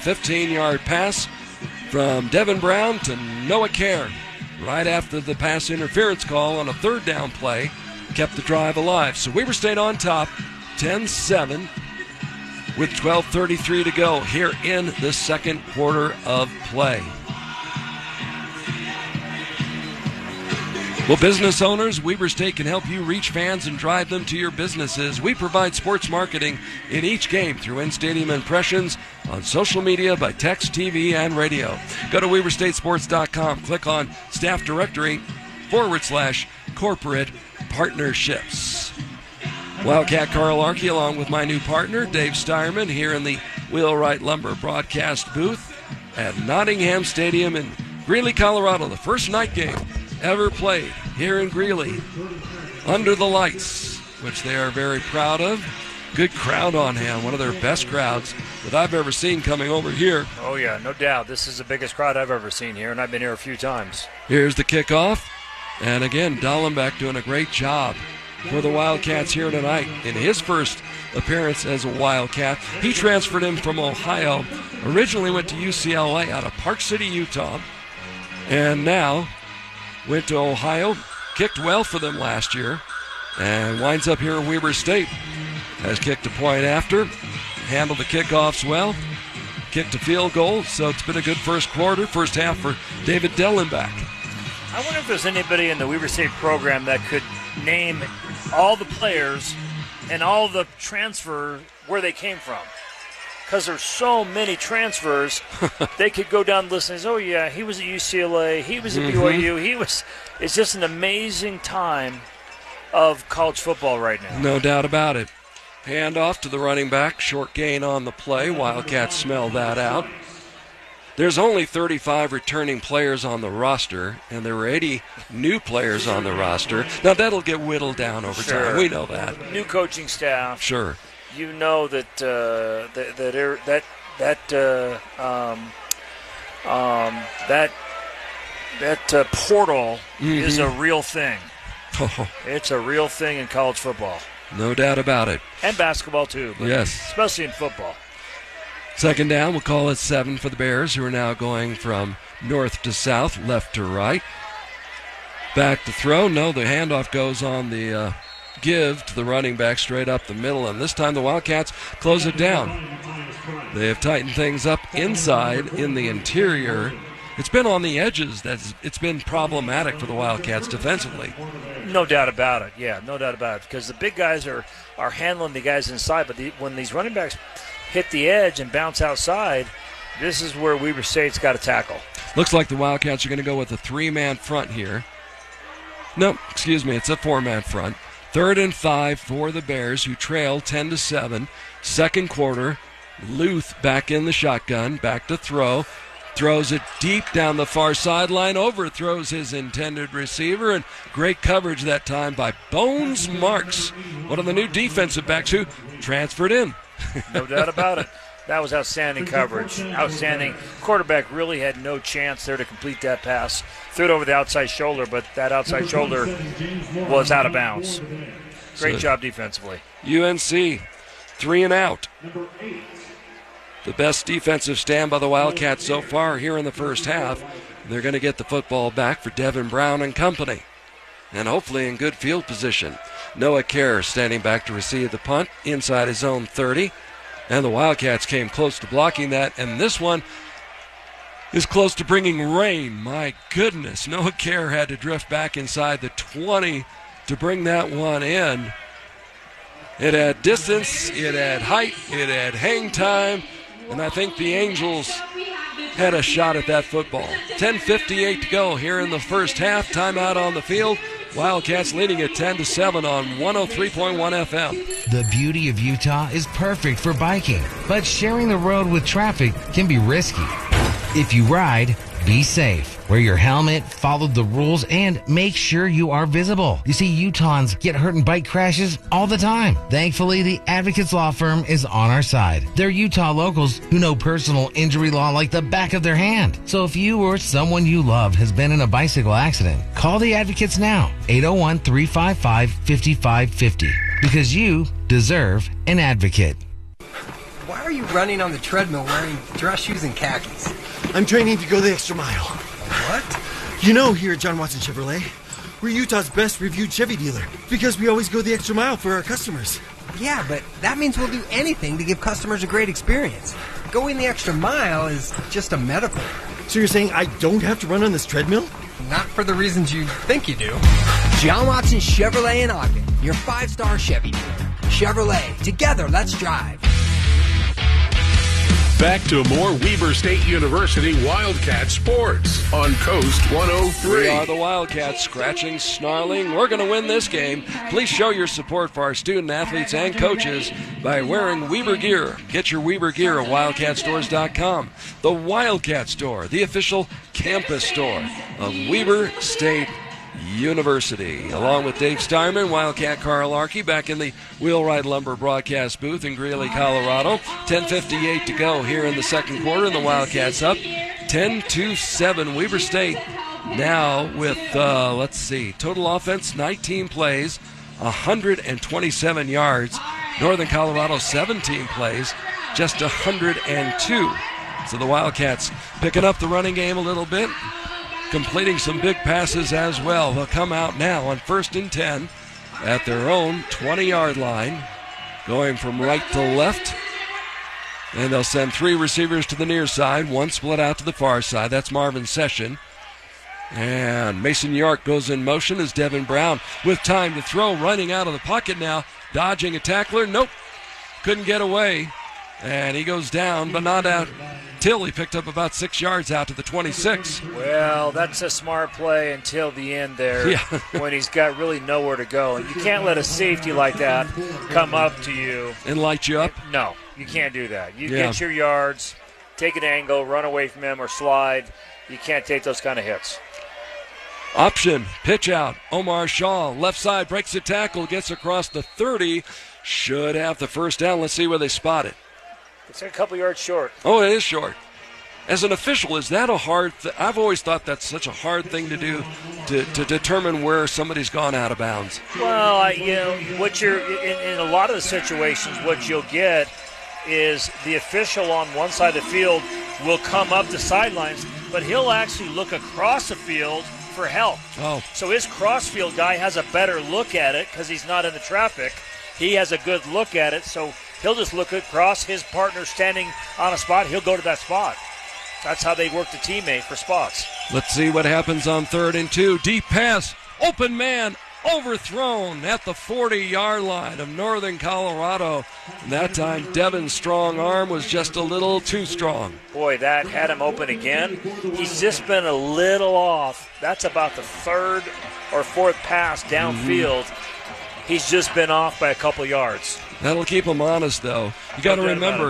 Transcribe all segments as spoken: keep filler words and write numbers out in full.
fifteen-yard pass from Devin Brown to Noah Kerr. Right after the pass interference call on a third down play, kept the drive alive. So Weber State on top, ten seven, with twelve thirty-three to go here in the second quarter of play. Well, business owners, Weber State can help you reach fans and drive them to your businesses. We provide sports marketing in each game through in-stadium impressions, on social media, by text, T V, and radio. Go to Weber State Sports dot com. Click on Staff Directory forward slash Corporate Partnerships. Wildcat Carl Archie along with my new partner, Dave Steierman, here in the Wheelwright Lumber broadcast booth at Nottingham Stadium in Greeley, Colorado. The first night game ever played here in Greeley under the lights, which they are very proud of. Good crowd on hand, one of their best crowds that I've ever seen coming over here. Oh, yeah, no doubt. This is the biggest crowd I've ever seen here, and I've been here a few times. Here's the kickoff, and again, Dallenbach doing a great job for the Wildcats here tonight. In his first appearance as a Wildcat, he transferred in from Ohio, originally went to U C L A out of Park City, Utah, and now went to Ohio, kicked well for them last year, and winds up here at Weber State. Has kicked a point after, handled the kickoffs well, kicked a field goal, so it's been a good first quarter, first half for David Dallenbach. I wonder if there's anybody in the Weber State program that could name all the players and all the transfer where they came from. Because there's so many transfers, they could go down the list and say, oh, yeah, he was at U C L A, he was at mm-hmm. B Y U, he was. It's just an amazing time of college football right now. No doubt about it. Hand off to the running back, short gain on the play. Wildcats smell that out. There's only thirty-five returning players on the roster, and there were eighty new players on the roster. Now, that'll get whittled down over sure. time. We know that. New coaching staff. Sure. You know that uh, that that that that uh, um, um, that that uh, portal mm-hmm. is a real thing. Oh. It's a real thing in college football. No doubt about it. And basketball too. But yes. Especially in football. Second down, we'll call it seven for the Bears, who are now going from north to south, left to right. Back to throw. No, the handoff goes on the uh, give to the running back straight up the middle, and this time the Wildcats close it down. They have tightened things up inside in the interior. It's been on the edges that it's been problematic for the Wildcats defensively. No doubt about it. Yeah, no doubt about it. Because the big guys are, are handling the guys inside, but the, when these running backs hit the edge and bounce outside, this is where Weber State's got to tackle. Looks like the Wildcats are going to go with a three-man front here. No, excuse me, it's a four-man front. Third and five for the Bears, who trail ten to seven. Second quarter, Luth back in the shotgun, back to throw. Throws it deep down the far sideline, overthrows his intended receiver, and great coverage that time by Bones Marks, one of the new defensive backs who transferred in. No doubt about it. That was outstanding coverage. Outstanding. Quarterback really had no chance there to complete that pass. Threw it over the outside shoulder, but that outside shoulder was out of bounds. Great so, job defensively. U N C, three and out. The best defensive stand by the Wildcats so far here in the first half. They're going to get the football back for Devin Brown and company, and hopefully in good field position. Noah Kerr standing back to receive the punt inside his own thirty, and the Wildcats came close to blocking that, and this one is close to bringing rain. My goodness, Noah Kerr had to drift back inside the twenty to bring that one in. It had distance, it had height, it had hang time, and I think the Angels had a shot at that football. ten fifty-eight to go here in the first half. Timeout on the field. Wildcats leading at ten to seven on one oh three point one F M. The beauty of Utah is perfect for biking, but sharing the road with traffic can be risky. If you ride, be safe. Wear your helmet, follow the rules, and make sure you are visible. You see, Utahns get hurt in bike crashes all the time. Thankfully, the Advocates Law Firm is on our side. They're Utah locals who know personal injury law like the back of their hand. So if you or someone you love has been in a bicycle accident, call the Advocates now, eight oh one, three five five, five five five oh, because you deserve an advocate. Why are you running on the treadmill wearing dress shoes and khakis? I'm training to go the extra mile. What? You know, here at John Watson Chevrolet, we're Utah's best reviewed Chevy dealer because we always go the extra mile for our customers. Yeah, but that means we'll do anything to give customers a great experience. Going the extra mile is just a metaphor. So you're saying I don't have to run on this treadmill? Not for the reasons you think you do. John Watson Chevrolet in Ogden, your five-star Chevy dealer. Chevrolet, together, let's drive. Back to more Weber State University Wildcat Sports on Coast one oh three. We are the Wildcats, scratching, snarling. We're going to win this game. Please show your support for our student athletes and coaches by wearing Weber gear. Get your Weber gear at wildcat stores dot com. The Wildcat Store, the official campus store of Weber State University. Along with Dave Steinman, Wildcat Carl Arkey back in the Wheelwright Lumber broadcast booth in Greeley, Colorado. ten fifty-eight to go here in the second quarter, and the Wildcats up ten to seven. Weber State now with, uh, let's see, total offense, nineteen plays, one hundred twenty-seven yards. Northern Colorado, seventeen plays, just one hundred two. So the Wildcats picking up the running game a little bit, completing some big passes as well. They'll come out now on first and ten at their own twenty-yard line, going from right to left. And they'll send three receivers to the near side, one split out to the far side. That's Marvin Session. And Mason York goes in motion as Devin Brown with time to throw, running out of the pocket now, dodging a tackler. Nope, couldn't get away. And he goes down, but not out till he picked up about six yards out to the twenty-six. Well, that's a smart play until the end there, yeah. when he's got really nowhere to go. And you can't let a safety like that come up to you and light you up. No, you can't do that. You yeah. get your yards, take an angle, run away from him, or slide. You can't take those kind of hits. Option, pitch out. Omar Shaw, left side, breaks the tackle, gets across the thirty. Should have the first down. Let's see where they spot it. It's a couple yards short. Oh, it is short. As an official, is that a hard th- I've always thought that's such a hard thing to do, to, to determine where somebody's gone out of bounds. Well, I, you know, what you're in, in a lot of the situations, what you'll get is the official on one side of the field will come up the sidelines, but he'll actually look across the field for help. Oh. So his crossfield guy has a better look at it because he's not in the traffic. He has a good look at it, so he'll just look across. His partner standing on a spot, he'll go to that spot. That's how they work the teammate for spots. Let's see what happens on third and two. Deep pass, open man, overthrown at the forty-yard line of Northern Colorado. And that time, Devin's strong arm was just a little too strong. Boy, that had him open again. He's just been a little off. That's about the third or fourth pass downfield. Mm-hmm. He's just been off by a couple yards. That'll keep him honest, though. You got to remember,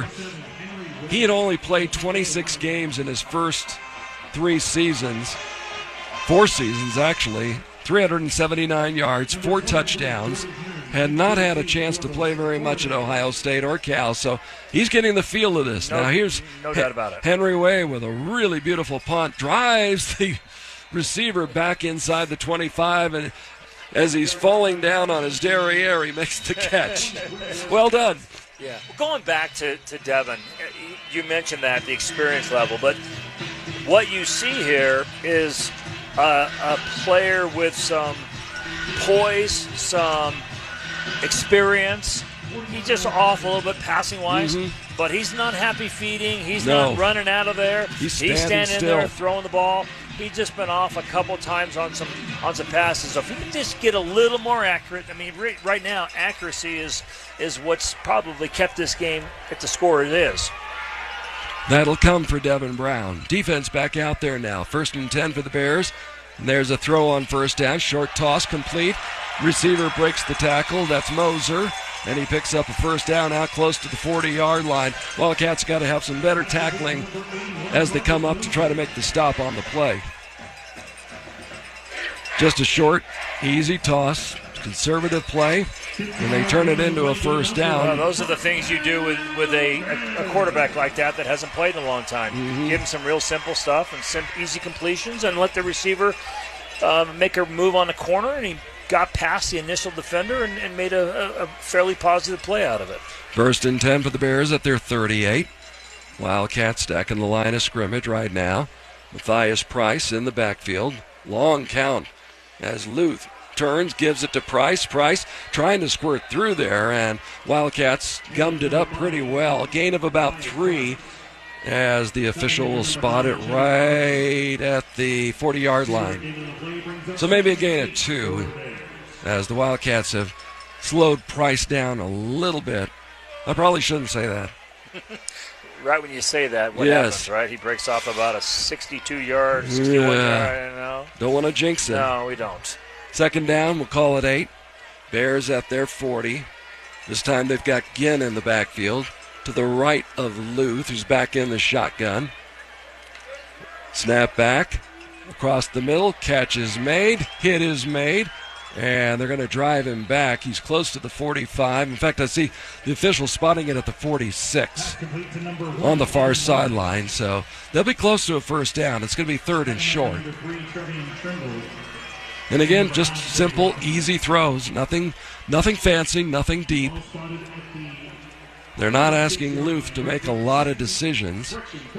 he had only played twenty-six games in his first three seasons, four seasons actually, three hundred seventy-nine yards, four touchdowns, had not had a chance to play very much at Ohio State or Cal, so he's getting the feel of this. No, now here's no doubt about it. Henry Way with a really beautiful punt, drives the receiver back inside the twenty-five, and as he's falling down on his derriere, he makes the catch. Well done. Yeah. Well, going back to, to Devin, you mentioned that, the experience level, but what you see here is a, a player with some poise, some experience. He's just off a little bit passing-wise, mm-hmm. but he's not happy feeding. He's no. not running out of there. He's, he's standing still. there throwing the ball. He's just been off a couple times on some on some passes. So if he could just get a little more accurate, I mean, right, right now, accuracy is is what's probably kept this game at the score it is. That'll come for Devin Brown. Defense back out there now. First and ten for the Bears. And there's a throw on first down. Short toss complete. Receiver breaks the tackle. That's Moser. And he picks up a first down out close to the forty-yard line. Wildcats got to have some better tackling as they come up to try to make the stop on the play. Just a short, easy toss, conservative play, and they turn it into a first down. Well, those are the things you do with, with a, a quarterback like that that hasn't played in a long time. Mm-hmm. Give him some real simple stuff and sim- easy completions and let the receiver uh, make a move on the corner, and he got past the initial defender and, and made a, a, a fairly positive play out of it. First and ten for the Bears at their thirty-eight. Wildcats stacking the line of scrimmage right now. Matthias Price in the backfield. Long count as Luth turns, gives it to Price. Price trying to squirt through there, and Wildcats gummed it up pretty well. Gain of about three as the official will spot it right at the forty-yard line. So maybe a gain of two as the Wildcats have slowed Price down a little bit. I probably shouldn't say that. Right when you say that, what Yes. happens, right? He breaks off about a sixty-two-yard, sixty-one-yard, Yeah. you know? Don't want to jinx it. No, we don't. Second down, we'll call it eight. Bears at their forty. This time they've got Ginn in the backfield to the right of Luth, who's back in the shotgun. Snap back across the middle. Catch is made. Hit is made. And they're going to drive him back. He's close to the forty-five. In fact, I see the official spotting it at the forty-six on the far sideline. So they'll be close to a first down. It's going to be third and short. And again, just simple, easy throws. Nothing, nothing fancy, nothing deep. They're not asking Luth to make a lot of decisions.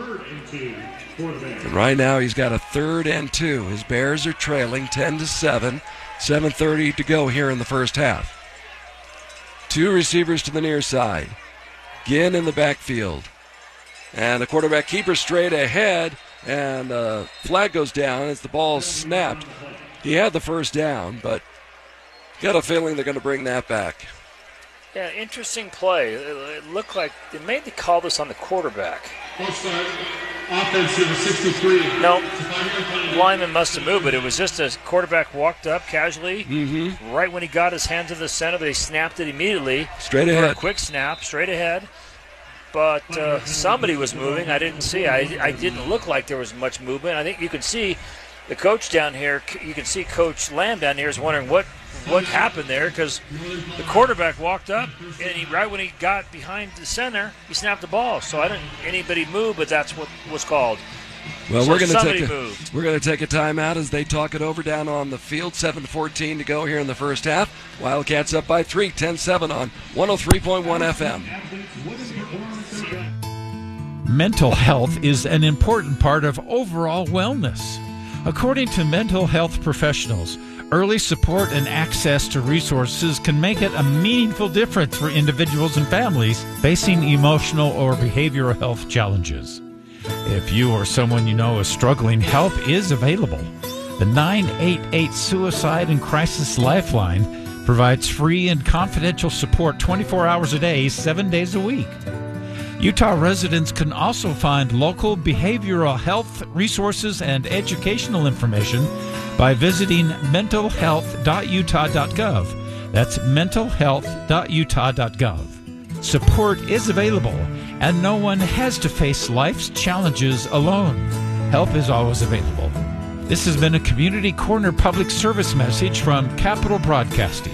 And right now he's got a third and two. His Bears are trailing ten to seven. seven thirty to go here in the first half. Two receivers to the near side. Ginn in the backfield. And the quarterback keeper straight ahead. And uh, flag goes down as the ball snapped. He had the first down, but got a feeling they're going to bring that back. Yeah, interesting play. It, it looked like they made the call this on the quarterback. Offensive sixty-three. No, lineman must have moved, but it was just a quarterback walked up casually. Mm-hmm. Right when he got his hand to the center, they snapped it immediately. Straight For ahead. a quick snap, straight ahead. But uh, somebody was moving. I didn't see. I, I didn't look like there was much movement. I think you can see the coach down here. You can see Coach Lamb down here is wondering what what happened there because the quarterback walked up and he right when he got behind the center, he snapped the ball. So I didn't anybody move, but that's what was called. Well, So we're going to somebody take a, moved. we're going to take a timeout as they talk it over down on the field. seven fourteen to go here in the first half. Wildcats up by three, ten seven on one oh three point one F M. Mental health is an important part of overall wellness. According to mental health professionals, early support and access to resources can make it a meaningful difference for individuals and families facing emotional or behavioral health challenges. If you or someone you know is struggling, help is available. The nine eight eight Suicide and Crisis Lifeline provides free and confidential support twenty-four hours a day, seven days a week. Utah residents can also find local behavioral health resources and educational information by visiting mental health dot utah dot gov. That's mental health dot utah dot gov. Support is available, and no one has to face life's challenges alone. Help is always available. This has been a Community Corner public service message from Capital Broadcasting.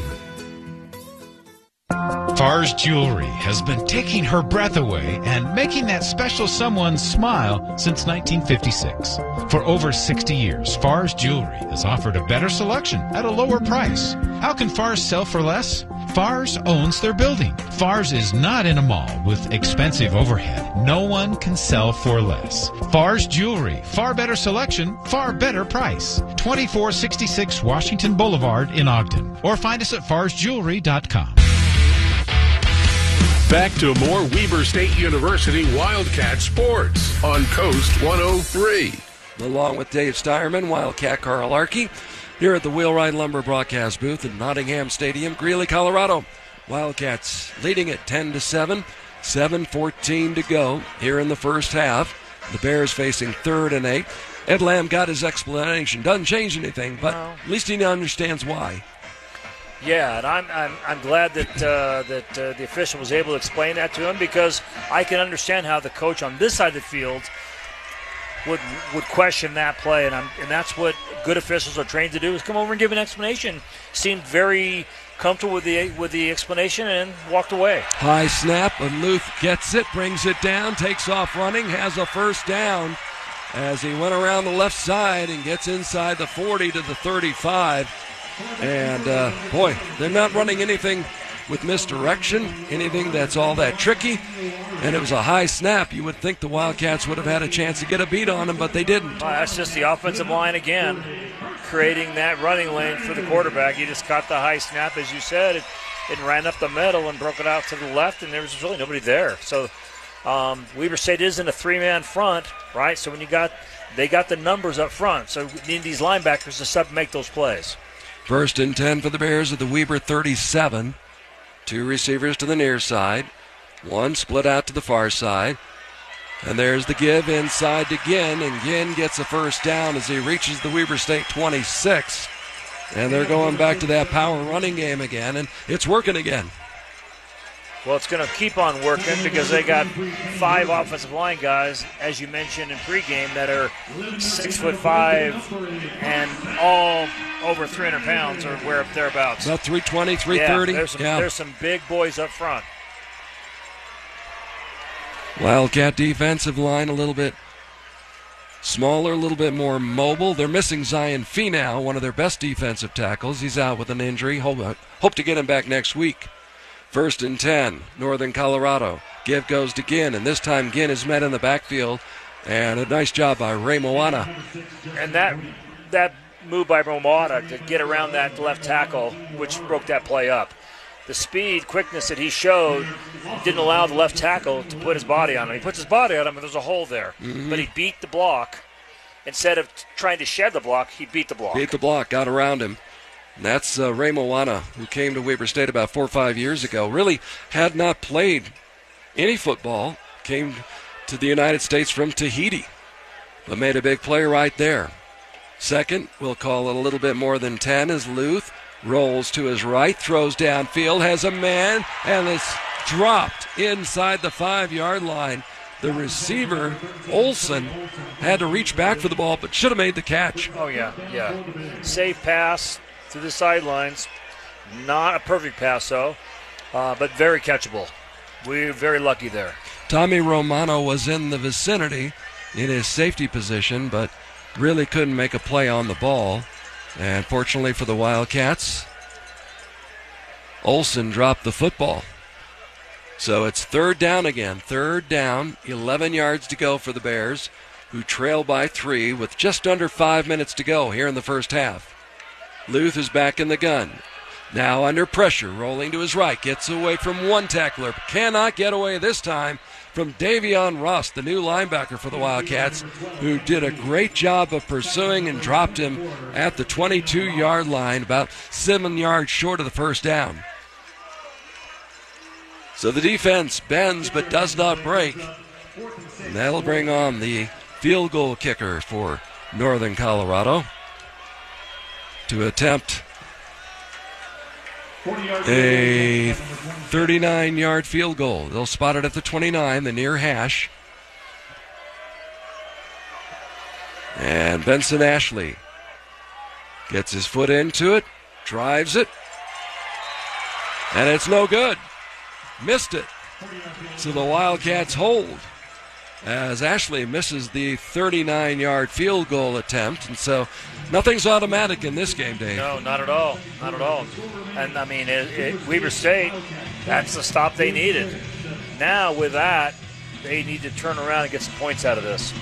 Farr's Jewelry has been taking her breath away and making that special someone smile since nineteen fifty-six. For over sixty years, Farr's Jewelry has offered a better selection at a lower price. How can Farr's sell for less? Farr's owns their building. Farr's is not in a mall with expensive overhead. No one can sell for less. Farr's Jewelry. Far better selection, far better price. twenty-four sixty-six Washington Boulevard in Ogden. Or find us at fars jewelry dot com. Back to more Weber State University Wildcat sports on Coast one oh three. Along with Dave Steierman, Wildcat Carl Arkey, here at the Wheelwright Lumber broadcast booth at Nottingham Stadium, Greeley, Colorado. Wildcats leading at ten to seven, seven fourteen to go here in the first half. The Bears facing third and eight. Ed Lamb got his explanation. Doesn't change anything, but No. at least he understands why. Yeah, and I'm I'm, I'm glad that uh, that uh, the official was able to explain that to him because I can understand how the coach on this side of the field would would question that play, and I'm and that's what good officials are trained to do is come over and give an explanation. Seemed very comfortable with the with the explanation and walked away. High snap, and Luth gets it, brings it down, takes off running, has a first down as he went around the left side and gets inside the forty to the thirty-five. And, uh, boy, they're not running anything with misdirection, anything that's all that tricky. And it was a high snap. You would think the Wildcats would have had a chance to get a beat on them, but they didn't. Well, that's just the offensive line again, creating that running lane for the quarterback. He just caught the high snap, as you said. It, it ran up the middle and broke it out to the left, and there was really nobody there. So um, Weber State is in a three-man front, right? So when you got, they got the numbers up front. So we need these linebackers to step and make those plays. First and ten for the Bears at the Weber thirty-seven. Two receivers to the near side. One split out to the far side. And there's the give inside to Ginn, and Ginn gets a first down as he reaches the Weber State twenty-six. And they're going back to that power running game again, and it's working again. Well, it's going to keep on working because they got five offensive line guys, as you mentioned in pregame, that are six foot five and all over three hundred pounds or where thereabouts. About three twenty, three thirty. Yeah, there's some, yeah. there's some big boys up front. Wildcat defensive line a little bit smaller, a little bit more mobile. They're missing Zion Finau, one of their best defensive tackles. He's out with an injury. Hope, hope to get him back next week. First and ten, Northern Colorado. Give goes to Ginn, and this time Ginn is met in the backfield. And a nice job by Ray Moana. And that that move by Moana to get around that left tackle, which broke that play up. The speed, quickness that he showed didn't allow the left tackle to put his body on him. He puts his body on him, and there's a hole there. Mm-hmm. But he beat the block. Instead of t- trying to shed the block, he beat the block. Beat the block, got around him. And that's uh, Ray Moana, who came to Weber State about four or five years ago. Really had not played any football. Came to the United States from Tahiti, but made a big play right there. Second, we'll call it a little bit more than ten, as Luth rolls to his right, throws downfield, has a man, and it's dropped inside the five-yard line. The receiver, Olsen, had to reach back for the ball, but should have made the catch. Oh, yeah, yeah. Safe pass to the sidelines. Not a perfect pass, though, uh, but very catchable. We're very lucky there. Tommy Romano was in the vicinity in his safety position, but really couldn't make a play on the ball. And fortunately for the Wildcats, Olsen dropped the football. So it's third down again. Third down, eleven yards to go for the Bears, who trail by three with just under five minutes to go here in the first half. Luth is back in the gun. Now under pressure, rolling to his right, gets away from one tackler. Cannot get away this time from Davion Ross, the new linebacker for the Wildcats, who did a great job of pursuing and dropped him at the twenty-two-yard line, about seven yards short of the first down. So the defense bends but does not break. And that'll bring on the field goal kicker for Northern Colorado to attempt a thirty-nine-yard field goal. They'll spot it at the twenty-nine, the near hash. And Benson Ashley gets his foot into it, drives it, and it's no good. Missed it. So the Wildcats hold as Ashley misses the thirty-nine-yard field goal attempt. And so nothing's automatic in this game, Dave. No, not at all. Not at all. And, I mean, it, it, Weber State, that's the stop they needed. Now, with that, they need to turn around and get some points out of this.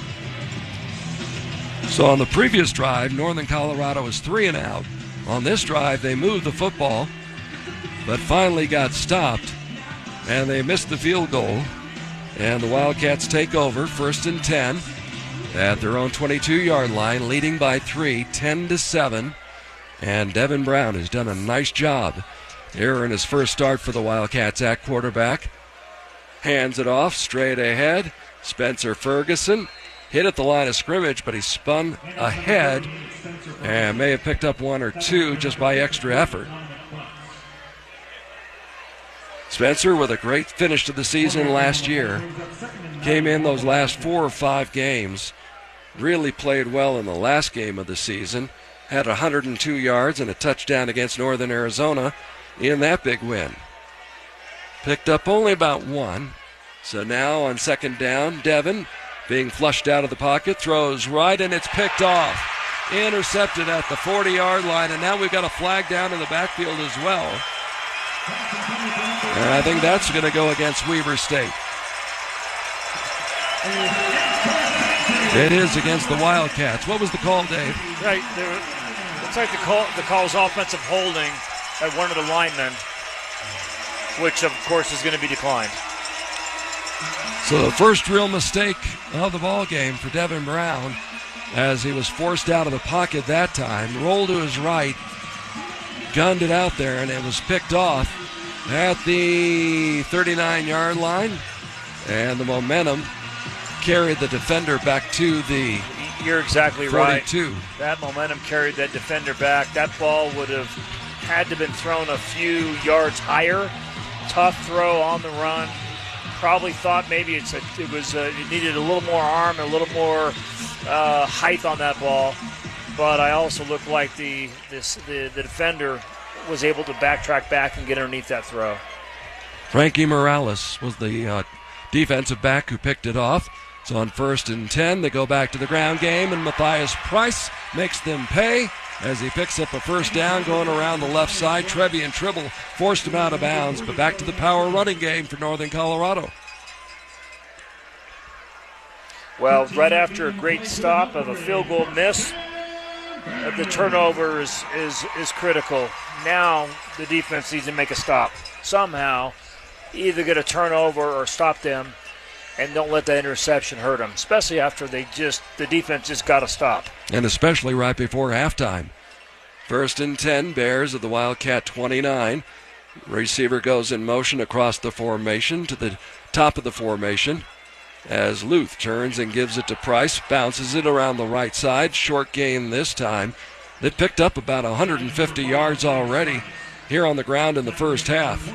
So on the previous drive, Northern Colorado was three and out. On this drive, they moved the football, but finally got stopped, and they missed the field goal. And the Wildcats take over, first and ten, at their own twenty-two-yard line, leading by three, ten to seven. And Devin Brown has done a nice job here in his first start for the Wildcats at quarterback. Hands it off, straight ahead. Spencer Ferguson hit at the line of scrimmage, but he spun ahead and may have picked up one or two just by extra effort. Spencer with a great finish to the season last year. Came in those last four or five games. Really played well in the last game of the season. Had one hundred two yards and a touchdown against Northern Arizona in that big win. Picked up only about one. So now on second down, Devin being flushed out of the pocket, throws right, and it's picked off. intercepted at the forty-yard line, and now we've got a flag down in the backfield as well. And I think that's going to go against Weber State. It is against the Wildcats. What was the call, Dave? Right, there, looks like the call, the call is offensive holding at one of the linemen, which of course is going to be declined. So the first real mistake of the ball game for Devin Brown, as he was forced out of the pocket that time, rolled to his right, gunned it out there, and it was picked off at the thirty-nine-yard line, and the momentum carried the defender back to the You're exactly forty-two. Right. That momentum carried that defender back. That ball would have had to have been thrown a few yards higher. Tough throw on the run. Probably thought maybe it's a, it was a, it needed a little more arm, a little more uh, height on that ball. But I also look like the this the, the defender was able to backtrack back and get underneath that throw. Frankie Morales was the uh, defensive back who picked it off. So on first and ten, they go back to the ground game, and Matthias Price makes them pay as he picks up a first down going around the left side. Trevian Tribble forced him out of bounds, but back to the power running game for Northern Colorado. Well, right after a great stop of a field goal miss, the turnover is, is, is critical. Now the defense needs to make a stop. Somehow, either get a turnover or stop them, and don't let that interception hurt them, especially after they just the defense just got to stop. And especially right before halftime. First and ten, Bears at the Wildcat twenty-nine. Receiver goes in motion across the formation to the top of the formation as Luth turns and gives it to Price, bounces it around the right side. Short gain this time. They picked up about one hundred fifty yards already here on the ground in the first half.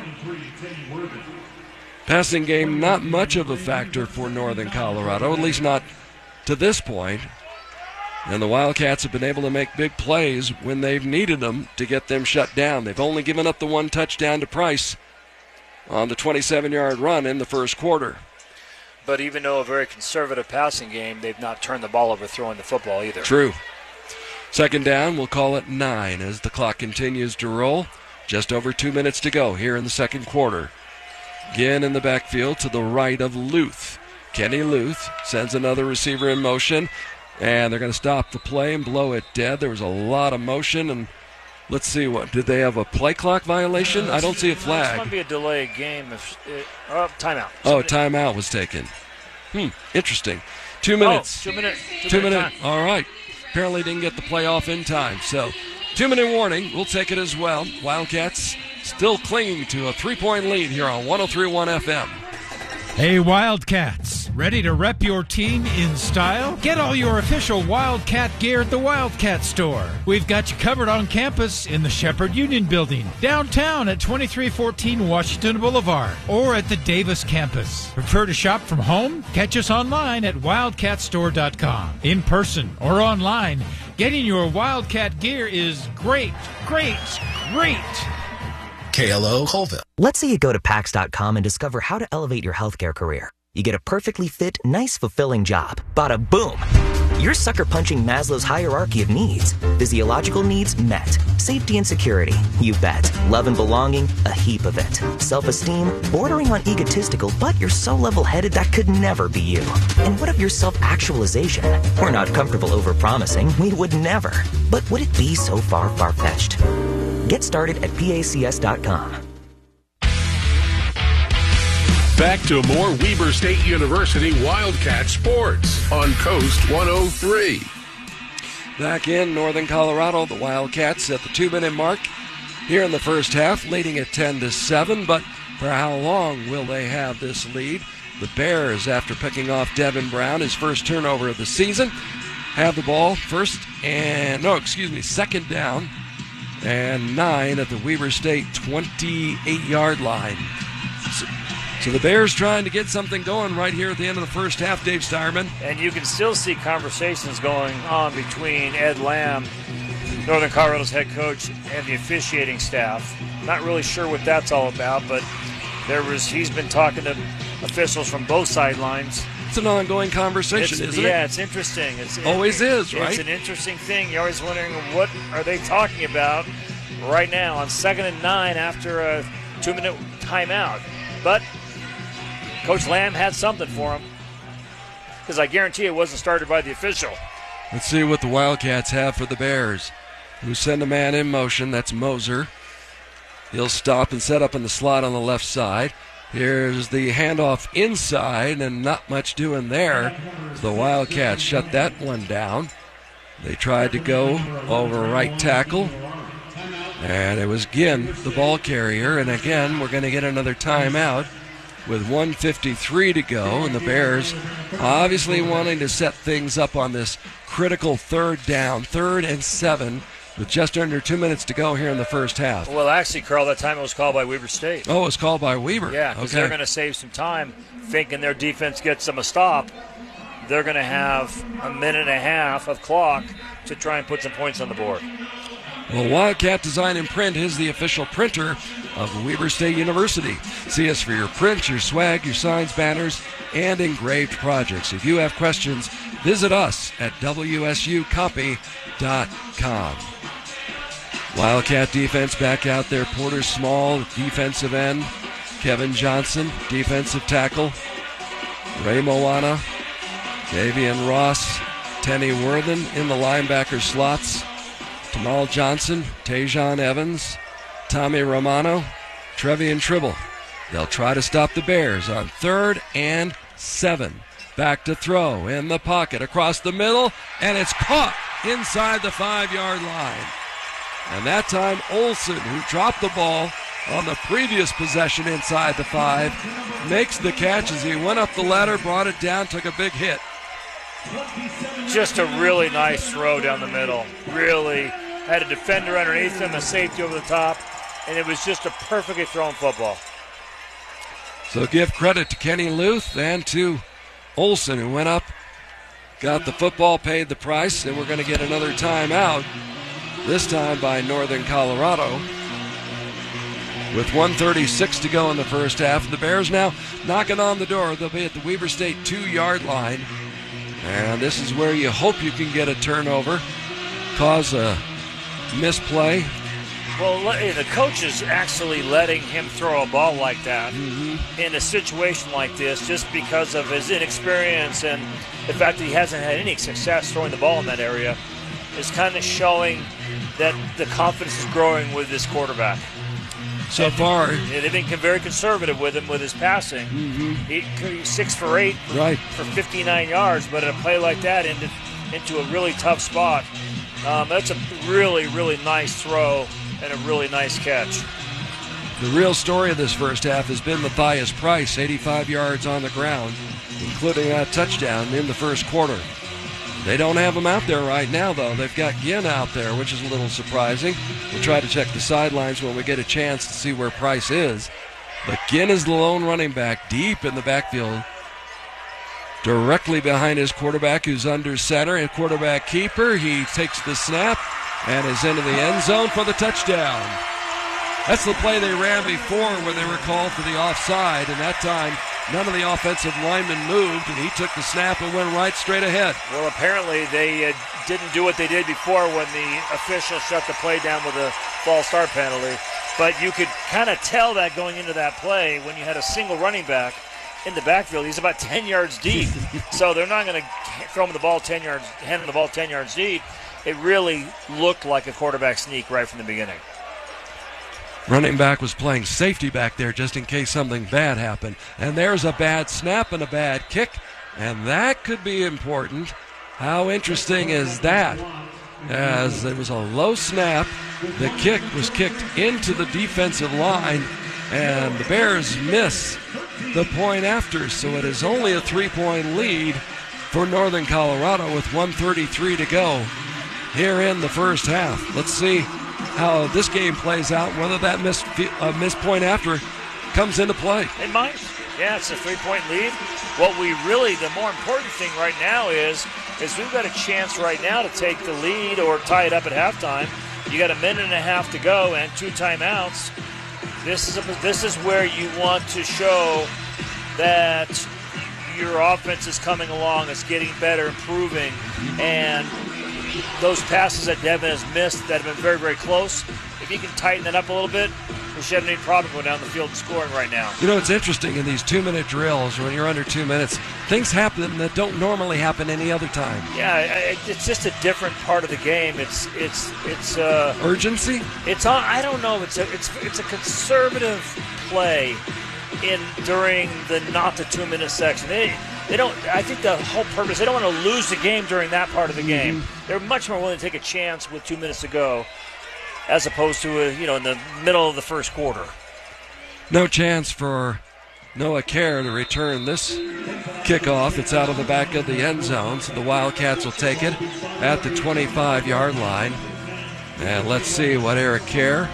Passing game, not much of a factor for Northern Colorado, at least not to this point. And the Wildcats have been able to make big plays when they've needed them to get them shut down. They've only given up the one touchdown to Price on the twenty-seven-yard run in the first quarter. But even though a very conservative passing game, they've not turned the ball over throwing the football either. True. Second down, we'll call it nine as the clock continues to roll. Just over two minutes to go here in the second quarter. Again in the backfield to the right of Luth. Kenny Luth sends another receiver in motion, and they're going to stop the play and blow it dead. There was a lot of motion, and let's see, what did they have a play clock violation? I don't see a flag. This might be a delay game. If it, oh, timeout. Oh, timeout was taken. Hmm, interesting. Two minutes. Oh, two minute. Two, two minute. minute. All right. Apparently didn't get the play off in time. So, two minute warning. We'll take it as well. Wildcats still clinging to a three-point lead here on one oh three point one F M. Hey, Wildcats, ready to rep your team in style? Get all your official Wildcat gear at the Wildcat Store. We've got you covered on campus in the Shepherd Union Building, downtown at twenty-three fourteen Washington Boulevard, or at the Davis campus. Prefer to shop from home? Catch us online at wildcat store dot com. In person or online, getting your Wildcat gear is great, great, great. K L O Colville. Let's say you go to Pax dot com and discover how to elevate your healthcare career. You get a perfectly fit, nice, fulfilling job. Bada boom! You're sucker punching Maslow's hierarchy of needs. Physiological needs met. Safety and security, you bet. Love and belonging, a heap of it. Self-esteem, bordering on egotistical, but you're so level-headed that could never be you. And what of your self-actualization? We're not comfortable over-promising. We would never. But would it be so far far-fetched? Get started at pacs dot com. Back to more Weber State University Wildcat Sports on Coast one oh three. Back in Northern Colorado, the Wildcats at the two-minute mark here in the first half, leading at ten to seven. But for how long will they have this lead? The Bears, after picking off Devin Brown, his first turnover of the season, have the ball first and, no, excuse me, second down and nine at the Weber State twenty-eight-yard line. So, so the Bears trying to get something going right here at the end of the first half, Dave Steierman. And you can still see conversations going on between Ed Lamb, Northern Colorado's head coach, and the officiating staff. Not really sure what that's all about, but there was he's been talking to officials from both sidelines That's an ongoing conversation, it's, isn't yeah, it? Yeah, it's interesting. It's, always it, is, right? It's an interesting thing. You're always wondering, what are they talking about right now on second and nine after a two-minute timeout? But Coach Lamb had something for him, because I guarantee it wasn't started by the official. Let's see what the Wildcats have for the Bears, who send a man in motion. That's Moser. He'll stop and set up in the slot on the left side. Here's the handoff inside, and not much doing there. The Wildcats shut that one down. They tried to go over right tackle, and it was Ginn, the ball carrier. And again, we're going to get another timeout with one fifty-three to go, and the Bears obviously wanting to set things up on this critical third down, third and seven, with just under two minutes to go here in the first half. Well, actually, Carl, that time it was called by Weber State. Oh, it was called by Weber. Yeah, because okay. They're going to save some time, thinking their defense gets them a stop. They're going to have a minute and a half of clock to try and put some points on the board. Well, Wildcat Design and Print is the official printer of Weber State University. See us for your prints, your swag, your signs, banners, and engraved projects. If you have questions, visit us at W S U copy dot com. Wildcat defense back out there. Porter Small, defensive end. Kevin Johnson, defensive tackle. Ray Moana, Davian Ross, Tenny Worthen in the linebacker slots. Tamal Johnson, Tajon Evans, Tommy Romano, Trevian Tribble. They'll try to stop the Bears on third and seven. Back to throw in the pocket across the middle, and it's caught inside the five-yard line. And that time Olsen, who dropped the ball on the previous possession inside the five, makes the catch as he went up the ladder, brought it down, took a big hit. Just a really nice throw down the middle. Really had a defender underneath him, a safety over the top, and it was just a perfectly thrown football. So give credit to Kenny Luth and to Olsen, who went up, got the football, paid the price, and we're going to get another timeout, this time by Northern Colorado. With one thirty-six to go in the first half, the Bears now knocking on the door. They'll be at the Weber State two-yard line. And this is where you hope you can get a turnover, cause a misplay. Well, the coach is actually letting him throw a ball like that mm-hmm. in a situation like this just because of his inexperience and the fact that he hasn't had any success throwing the ball in that area is kind of showing that the confidence is growing with this quarterback. So far, they've been very conservative with him with his passing. Mm-hmm. He, he's six for eight right. for fifty-nine yards, but at a play like that into into a really tough spot, um, that's a really, really nice throw and a really nice catch. The real story of this first half has been Matthias Price, eighty-five yards on the ground, including that touchdown in the first quarter. They don't have him out there right now, though. They've got Ginn out there, which is a little surprising. We'll try to check the sidelines when we get a chance to see where Price is. But Ginn is the lone running back deep in the backfield, directly behind his quarterback, who's under center. And quarterback keeper, he takes the snap and is into the end zone for the touchdown. That's the play they ran before where they were called for the offside, and that time none of the offensive linemen moved, and he took the snap and went right straight ahead. Well, apparently they uh, didn't do what they did before when the official shut the play down with a false start penalty. But you could kind of tell that going into that play when you had a single running back in the backfield. He's about ten yards deep, so they're not going to throw him the ball ten yards, hand him the ball ten yards deep. It really looked like a quarterback sneak right from the beginning. Running back was playing safety back there just in case something bad happened. And there's a bad snap and a bad kick, and that could be important. How interesting is that? As it was a low snap, the kick was kicked into the defensive line, and the Bears miss the point after. So it is only a three-point lead for Northern Colorado with one thirty-three to go here in the first half. Let's see how this game plays out, whether that missed, uh, missed point after comes into play. It might. Yeah, it's a three-point lead. What we really, the more important thing right now is, is we've got a chance right now to take the lead or tie it up at halftime. You got a minute and a half to go and two timeouts. This is a, this is where you want to show that your offense is coming along, it's getting better, improving, and those passes that Devin has missed that have been very, very close, if you can tighten it up a little bit, we shouldn't need problem going down the field and scoring right now. You know, it's interesting in these two-minute drills, when you're under two minutes, things happen that don't normally happen any other time. Yeah, it's just a different part of the game. It's it's it's uh, urgency. It's on. I don't know. It's a it's it's a conservative play in during the not the two-minute section. They they don't. I think the whole purpose. They don't want to lose the game during that part of the game. Mm-hmm. They're much more willing to take a chance with two minutes to go, as opposed to a, you know in the middle of the first quarter. No chance for Noah Kerr to return this kickoff. It's out of the back of the end zone, so the Wildcats will take it at the twenty-five-yard line. And let's see what Eric Kerr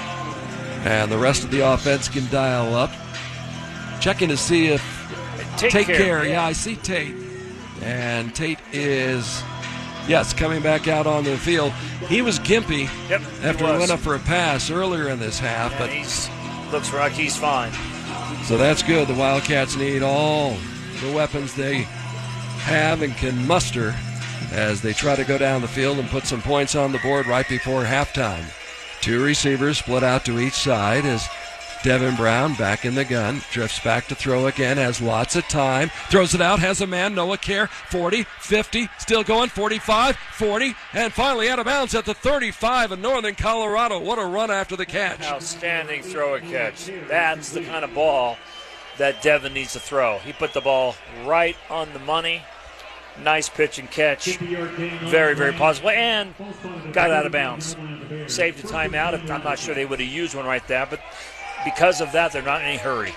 and the rest of the offense can dial up. Checking to see if Tate, Tate Kerr, Kerr, yeah. yeah, I see Tate. And Tate is, yes, coming back out on the field. He was gimpy yep, after he, he went up for a pass earlier in this half. And but he's looks like he's fine. So that's good. The Wildcats need all the weapons they have and can muster as they try to go down the field and put some points on the board right before halftime. Two receivers split out to each side as Devin Brown back in the gun, drifts back to throw again, has lots of time, throws it out, has a man, Noah Kerr, forty, fifty, still going, forty-five, forty, and finally out of bounds at the thirty-five in Northern Colorado. What a run after the catch. Outstanding throw and catch. That's the kind of ball that Devin needs to throw. He put the ball right on the money. Nice pitch and catch. Very, very positive. And got out of bounds. Saved a timeout. I'm not sure they would have used one right there, but because of that, they're not in any hurry.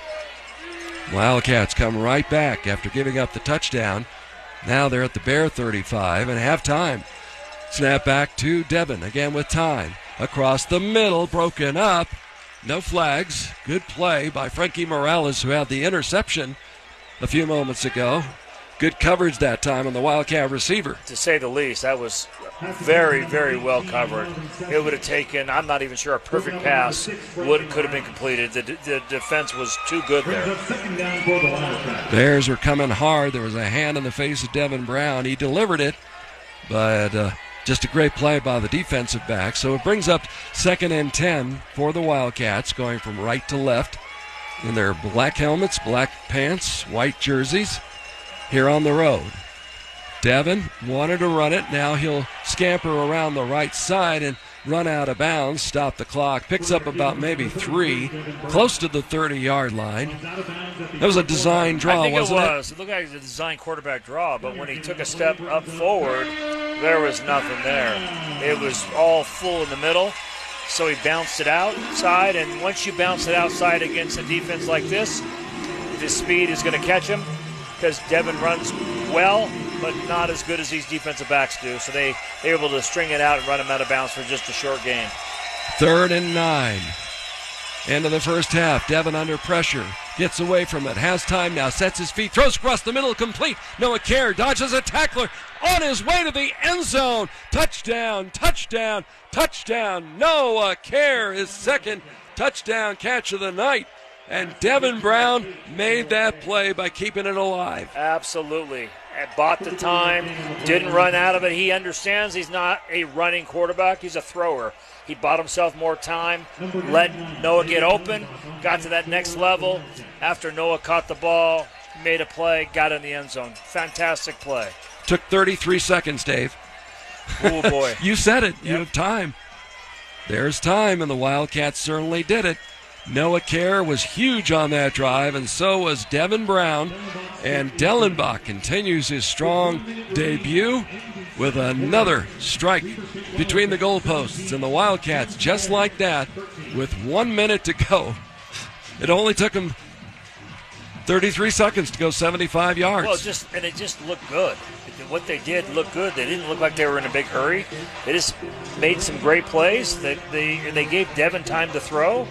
Wildcats come right back after giving up the touchdown. Now they're at the Bear thirty-five and halftime. Snap back to Devin again with time. Across the middle, broken up. No flags. Good play by Frankie Morales, who had the interception a few moments ago. Good coverage that time on the Wildcat receiver. To say the least, that was very, very well covered. It would have taken, I'm not even sure, a perfect pass would could have been completed. The, the defense was too good there. Bears were coming hard. There was a hand in the face of Devin Brown. He delivered it, but uh, just a great play by the defensive back. So it brings up second and ten for the Wildcats, going from right to left in their black helmets, black pants, white jerseys. Here on the road. Devin wanted to run it. Now he'll scamper around the right side and run out of bounds, stop the clock, picks up about maybe three, close to the thirty-yard line. That was a design draw, I think wasn't it? it was. It looked like a design quarterback draw, but when he took a step up forward, there was nothing there. It was all full in the middle, so he bounced it outside, and once you bounce it outside against a defense like this, his speed is going to catch him, because Devin runs well, but not as good as these defensive backs do. So they, they're able to string it out and run him out of bounds for just a short gain. Third and nine. End of the first half. Devin under pressure. Gets away from it. Has time now. Sets his feet. Throws across the middle. Complete. Noah Kerr dodges a tackler. On his way to the end zone. Touchdown. Touchdown. Touchdown. Noah Kerr, his second touchdown catch of the night. And Devin Brown made that play by keeping it alive. Absolutely. And bought the time, didn't run out of it. He understands he's not a running quarterback, he's a thrower. He bought himself more time, let Noah get open, got to that next level. After Noah caught the ball, made a play, got in the end zone. Fantastic play. Took thirty-three seconds, Dave. Oh, boy. You said it. Yep. You have time. There's time, and the Wildcats certainly did it. Noah Kerr was huge on that drive, and so was Devin Brown. And Dellenbach continues his strong debut with another strike between the goalposts. And the Wildcats, just like that, with one minute to go. It only took them thirty-three seconds to go seventy-five yards. Well, just and it just looked good. What they did looked good. They didn't look like they were in a big hurry. They just made some great plays. They they, and they gave Devin time to throw.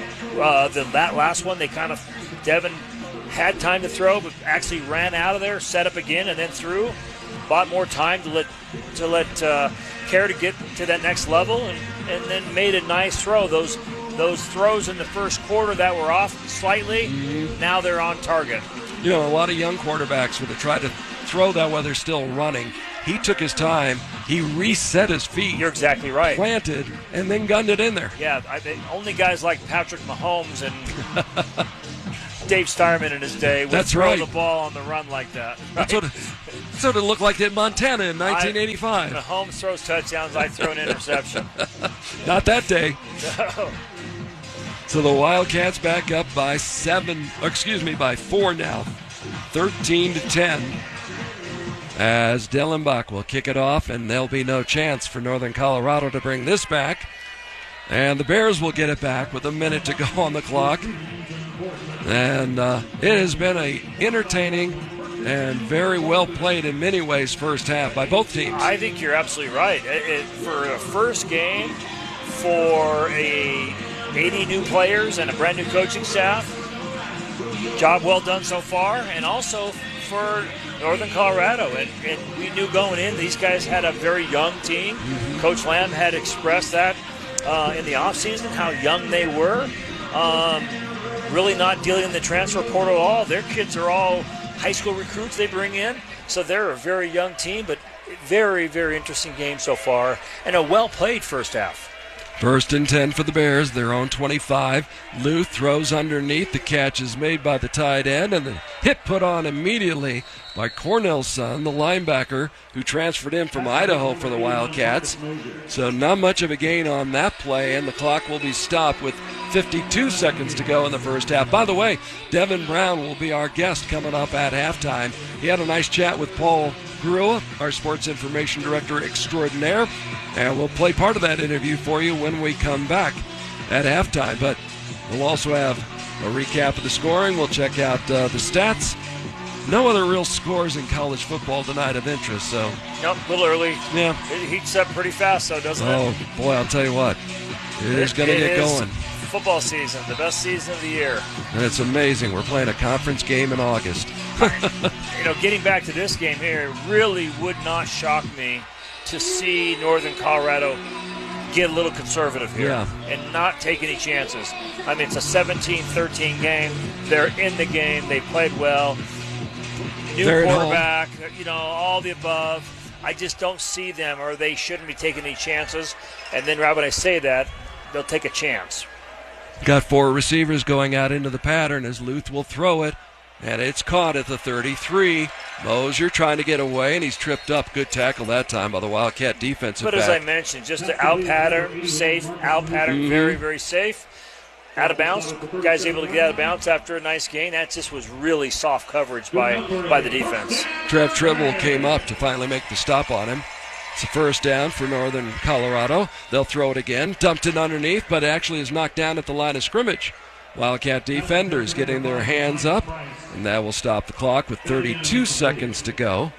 Uh, the, that last one, they kind of, Devin had time to throw, but actually ran out of there, set up again, and then threw. Bought more time to let to let uh, Kerr to get to that next level, and, and then made a nice throw. Those those throws in the first quarter that were off slightly, mm-hmm. now they're on target. You know, a lot of young quarterbacks, when they try to throw that while they're still running, he took his time. He reset his feet. You're exactly right. Planted, and then gunned it in there. Yeah, I, they, only guys like Patrick Mahomes and Dave Starman in his day would That's throw right. the ball on the run like that. Right? That's what it, that's what it looked like in Montana in nineteen eighty-five. I, Mahomes throws touchdowns, I throw an interception. Not that day. No. So the Wildcats back up by seven, excuse me, by four now, thirteen to ten. As Dellenbach will kick it off, and there'll be no chance for Northern Colorado to bring this back. And the Bears will get it back with a minute to go on the clock. And uh, it has been a entertaining and very well played in many ways first half by both teams. I think you're absolutely right. It, it, for a first game, for a eighty new players and a brand new coaching staff, job well done so far, and also for Northern Colorado. And, and we knew going in, these guys had a very young team. Mm-hmm. Coach Lamb had expressed that uh, in the offseason, how young they were. Um, really not dealing in the transfer portal at all. Their kids are all high school recruits they bring in, so they're a very young team, but very, very interesting game so far, and a well-played first half. First and ten for the Bears, their own twenty-five. Luth throws underneath. The catch is made by the tight end, and the hit put on immediately by Cornell's son, the linebacker, who transferred in from Idaho for the Wildcats. So not much of a gain on that play, and the clock will be stopped with fifty-two seconds to go in the first half. By the way, Devin Brown will be our guest coming up at halftime. He had a nice chat with Paul Grua, our sports information director extraordinaire, and we'll play part of that interview for you when we come back at halftime. But we'll also have a recap of the scoring. We'll check out uh, the stats. No other real scores in college football tonight of interest, so. Nope, a little early. Yeah. It heats up pretty fast, though, doesn't oh, it? Oh, boy, I'll tell you what. It, it is going to get is going. Football season, the best season of the year. And it's amazing. We're playing a conference game in August. You know, getting back to this game here, it really would not shock me to see Northern Colorado get a little conservative here yeah. and not take any chances. I mean, it's a seventeen thirteen game. They're in the game. They played well. New They're quarterback, you know, all the above. I just don't see them, or they shouldn't be taking any chances. And then, right when I say that, they'll take a chance. Got four receivers going out into the pattern as Luth will throw it, and it's caught at the thirty-three. Mosier trying to get away, and he's tripped up. Good tackle that time by the Wildcat defensive But back. as I mentioned, just the out pattern, safe, out pattern, Mm-hmm. very, very safe. Out of bounds, guy's able to get out of bounds after a nice gain. That just was really soft coverage by, by the defense. Trev Tribble came up to finally make the stop on him. It's a first down for Northern Colorado. They'll throw it again. Dumped it underneath, but actually is knocked down at the line of scrimmage. Wildcat defenders getting their hands up, and that will stop the clock with thirty-two seconds to go.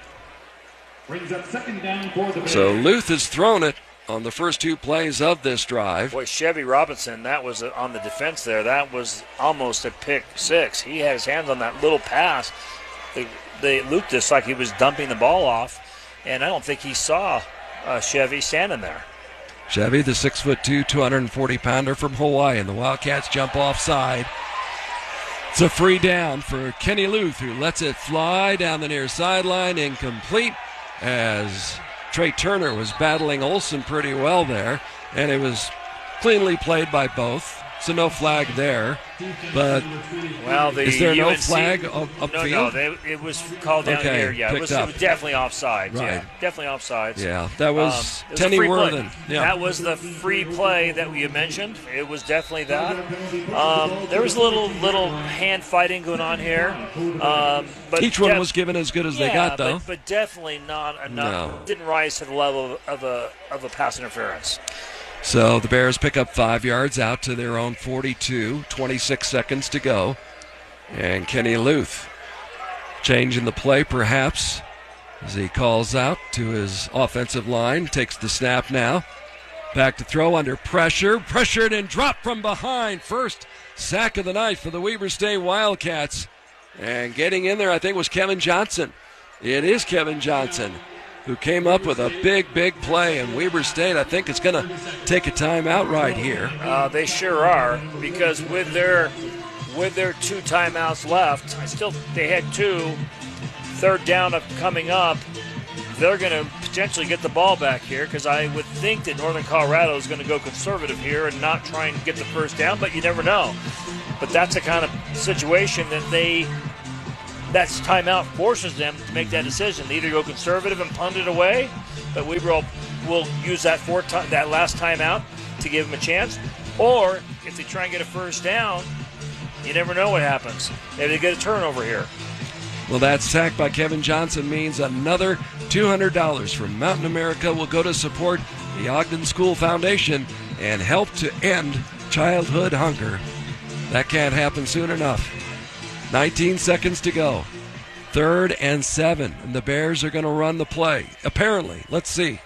So Luth has thrown it on the first two plays of this drive. Boy, Chevy Robinson, that was on the defense there. That was almost a pick six. He had his hands on that little pass. They, they looped this like he was dumping the ball off, and I don't think he saw uh, Chevy standing there. Chevy, the six foot two, two hundred forty pounder from Hawaii, and the Wildcats jump offside. It's a free down for Kenny Luth, who lets it fly down the near sideline, incomplete, as Trey Turner was battling Olsen pretty well there, and it was cleanly played by both. So no flag there, but well, the is there U no N C, flag up, upfield? No, no, they, it was called down okay, here. Yeah, it was, it was definitely offsides. Right. Yeah, definitely offsides. Yeah, that was um, Tenny was Worthen. Yeah. That was the free play that we mentioned. It was definitely that. Um, there was a little little hand fighting going on here. Um, but Each one def- was given as good as yeah, they got, though. But, but definitely not enough. No. Didn't rise to the level of a of a pass interference. So the Bears pick up five yards out to their own forty-two, twenty-six seconds to go. And Kenny Luth changing the play perhaps as he calls out to his offensive line, takes the snap now. Back to throw under pressure, pressured and dropped from behind. First sack of the night for the Weber State Wildcats. And getting in there I think was Kevin Johnson. It is Kevin Johnson, who came up with a big, big play, and Weber State, I think, is going to take a timeout right here. Uh, they sure are, because with their with their two timeouts left, I still they had two. Third down of coming up, they're going to potentially get the ball back here because I would think that Northern Colorado is going to go conservative here and not try and get the first down, but you never know. But that's the kind of situation that they, that timeout forces them to make that decision. They either go conservative and punt it away, but we will will use that fourth time, that last timeout to give them a chance, or if they try and get a first down, you never know what happens. Maybe they get a turnover here. Well, that sack by Kevin Johnson means another two hundred dollars from Mountain America will go to support the Ogden School Foundation and help to end childhood hunger. That can't happen soon enough. nineteen seconds to go. Third and seven, and the Bears are going to run the play. Apparently, let's see.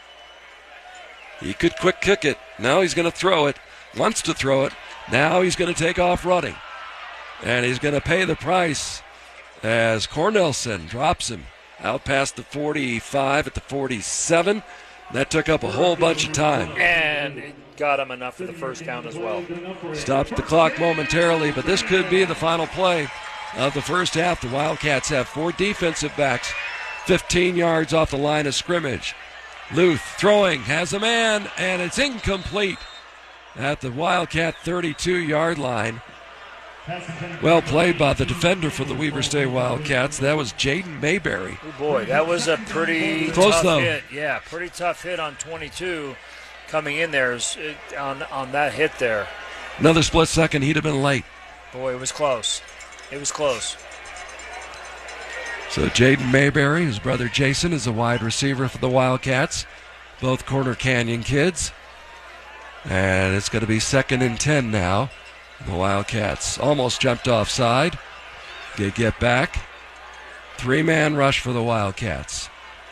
He could quick kick it. Now he's going to throw it. Wants to throw it. Now he's going to take off running. And he's going to pay the price as Cornelson drops him out past the forty-five at the forty-seven. That took up a whole bunch of time. And it got him enough for the first down as well. Stops the clock momentarily, but this could be the final play of the first half. The Wildcats have four defensive backs, fifteen yards off the line of scrimmage. Luth throwing, has a man, and it's incomplete at the Wildcat thirty-two-yard line. Well played by the defender for the Weber State Wildcats. That was Jaden Mayberry. Oh boy, that was a pretty close tough though. hit. Yeah, pretty tough hit on twenty-two coming in there on, on that hit there. Another split second, he'd have been late. Boy, it was close. It was close. So Jaden Mayberry, his brother Jason, is a wide receiver for the Wildcats. Both Corner Canyon kids. And it's going to be second and ten now. The Wildcats almost jumped offside. They get back. Three-man rush for the Wildcats.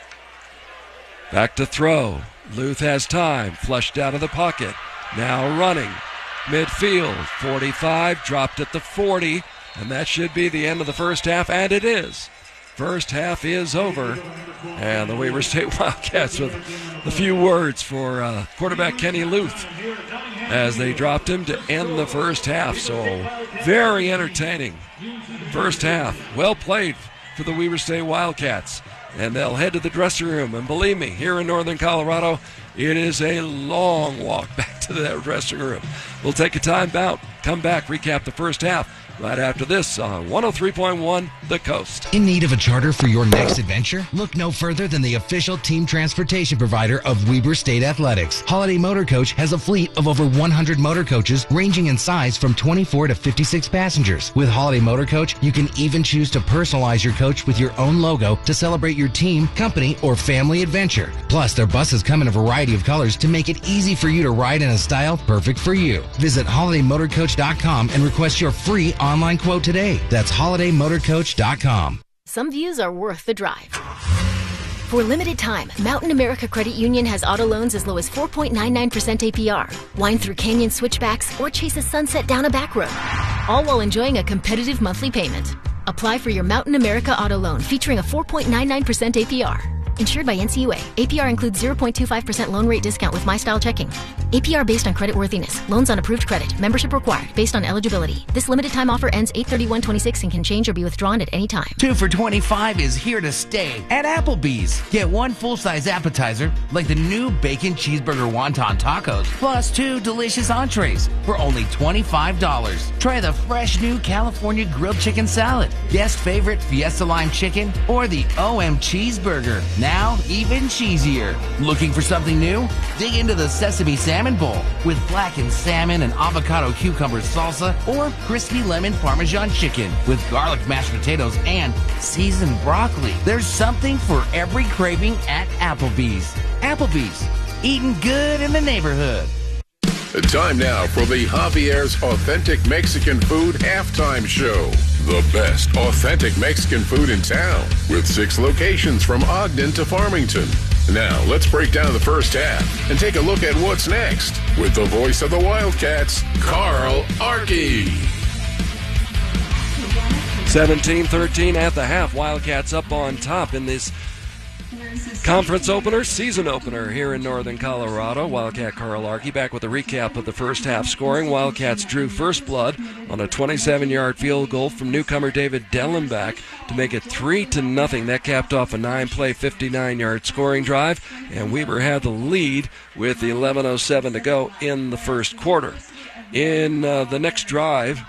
Back to throw. Luth has time. Flushed out of the pocket. Now running. Midfield. forty-five. Dropped at the forty. And that should be the end of the first half. And it is. First half is over. And the Weber State Wildcats with a few words for uh, quarterback Kenny Luth as they dropped him to end the first half. So very entertaining first half. Well played for the Weber State Wildcats. And they'll head to the dressing room. And believe me, here in Northern Colorado, it is a long walk back to that dressing room. We'll take a time out, come back, recap the first half right after this on one oh three point one The Coast. In need of a charter for your next adventure? Look no further than the official team transportation provider of Weber State Athletics. Holiday Motor Coach has a fleet of over one hundred motor coaches ranging in size from twenty-four to fifty-six passengers. With Holiday Motor Coach, you can even choose to personalize your coach with your own logo to celebrate your team, company, or family adventure. Plus, their buses come in a variety of colors to make it easy for you to ride in a style perfect for you. Visit holiday motor coach dot com and request your free online quote today. That's holiday motor coach dot com. Some views are worth the drive. For limited time, Mountain America Credit Union has auto loans as low as four point nine nine percent A P R. Wind through canyon switchbacks or chase a sunset down a back road, all while enjoying a competitive monthly payment. Apply for your Mountain America auto loan featuring a four point nine nine percent A P R. Insured by N C U A. A P R includes zero point two five percent loan rate discount with MyStyle Checking. A P R based on creditworthiness. Loans on approved credit. Membership required based on eligibility. This limited time offer ends eight thirty-one twenty-six and can change or be withdrawn at any time. Two for twenty-five is here to stay at Applebee's. Get one full-size appetizer like the new bacon cheeseburger wonton tacos, plus two delicious entrees for only twenty-five dollars. Try the fresh new California grilled chicken salad, guest favorite Fiesta Lime chicken, or the O M cheeseburger. Now even cheesier. Looking for something new? Dig into the sesame salmon bowl with blackened salmon and avocado cucumber salsa, or crispy lemon parmesan chicken with garlic mashed potatoes and seasoned broccoli. There's something for every craving at Applebee's. Applebee's, eating good in the neighborhood. Time now for the Javier's Authentic Mexican Food Halftime Show. The best authentic Mexican food in town, with six locations from Ogden to Farmington. Now, let's break down the first half and take a look at what's next with the voice of the Wildcats, Carl Archie. seventeen thirteen at the half. Wildcats up on top in this Conference opener, season opener here in Northern Colorado. Wildcat Carl Archie back with a recap of the first half scoring. Wildcats drew first blood on a twenty-seven-yard field goal from newcomer David Dellenbach to make it three to nothing. That capped off a nine-play, fifty-nine-yard scoring drive, and Weber had the lead with eleven oh seven to go in the first quarter. In uh, the next drive,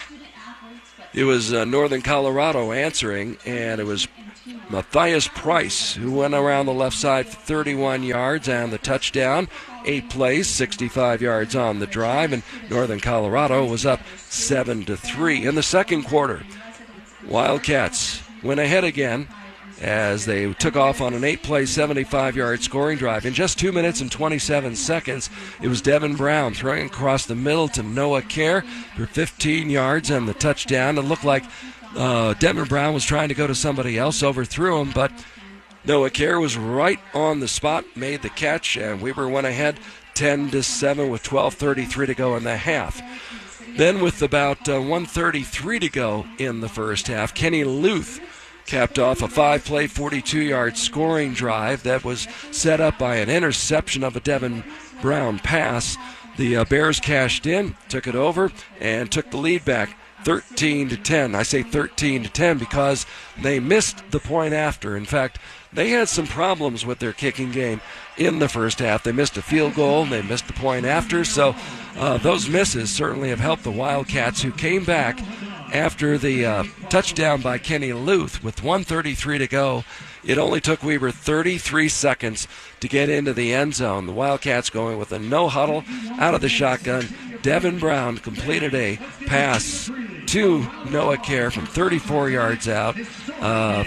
it was uh, Northern Colorado answering, and it was Matthias Price, who went around the left side for thirty-one yards and the touchdown. Eight plays, sixty-five yards on the drive, and Northern Colorado was up seven to three. In the second quarter, Wildcats went ahead again as they took off on an eight-play, seventy-five-yard scoring drive. In just two minutes and twenty-seven seconds, it was Devin Brown throwing across the middle to Noah Kerr for fifteen yards and the touchdown. It looked like Uh, Devin Brown was trying to go to somebody else, overthrew him, but Noah Kerr was right on the spot, made the catch, and Weber went ahead ten to seven with twelve thirty-three to go in the half. Then with about uh, one thirty-three to go in the first half, Kenny Luth capped off a five-play, forty-two-yard scoring drive that was set up by an interception of a Devin Brown pass. The uh, Bears cashed in, took it over, and took the lead back thirteen to ten. I say thirteen to ten because they missed the point after. In fact, they had some problems with their kicking game in the first half. They missed a field goal, and they missed the point after. So uh, those misses certainly have helped the Wildcats, who came back after the uh, touchdown by Kenny Luth with one thirty-three to go. It only took Weber thirty-three seconds to get into the end zone. The Wildcats going with a no-huddle out of the shotgun. Devin Brown completed a pass to Noah Kerr from thirty-four yards out. Uh,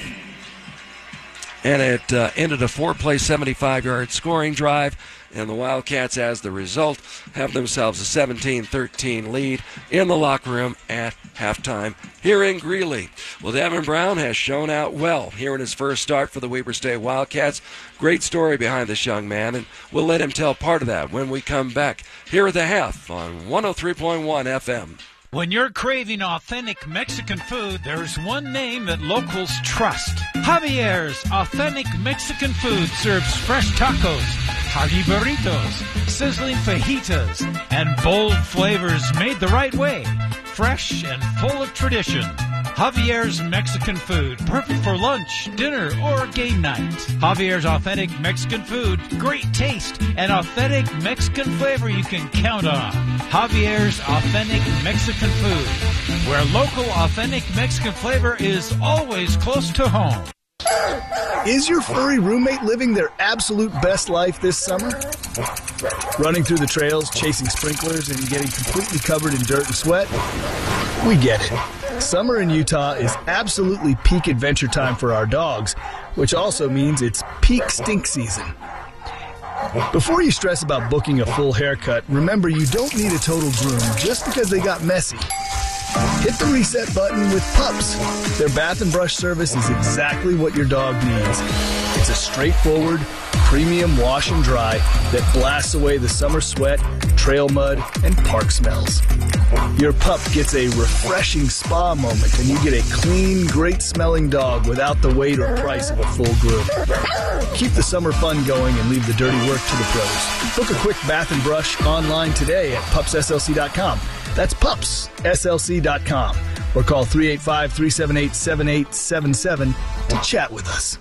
and it uh, ended a four-play, seventy-five-yard scoring drive. And the Wildcats, as the result, have themselves a seventeen thirteen lead in the locker room at halftime here in Greeley. Well, Devin Brown has shown out well here in his first start for the Weber State Wildcats. Great story behind this young man, and we'll let him tell part of that when we come back here at the half on one oh three point one F M. When you're craving authentic Mexican food, there's one name that locals trust. Javier's Authentic Mexican Food serves fresh tacos, hearty burritos, sizzling fajitas, and bold flavors made the right way. Fresh and full of tradition. Javier's Mexican Food, perfect for lunch, dinner, or game night. Javier's Authentic Mexican Food, great taste and authentic Mexican flavor you can count on. Javier's Authentic Mexican Food, where local authentic Mexican flavor is always close to home. Is your furry roommate living their absolute best life this summer? Running through the trails, chasing sprinklers, and getting completely covered in dirt and sweat? We get it. Summer in Utah is absolutely peak adventure time for our dogs, which also means it's peak stink season. Before you stress about booking a full haircut, remember you don't need a total groom just because they got messy. Hit the reset button with Pups. Their bath and brush service is exactly what your dog needs. It's a straightforward, premium wash and dry that blasts away the summer sweat, trail mud, and park smells. Your pup gets a refreshing spa moment, and you get a clean, great-smelling dog without the weight or price of a full groom. Keep the summer fun going and leave the dirty work to the pros. Book a quick bath and brush online today at pups S L C dot com. That's pups S L C dot com. Or call three eight five, three seven eight, seven eight seven seven to chat with us.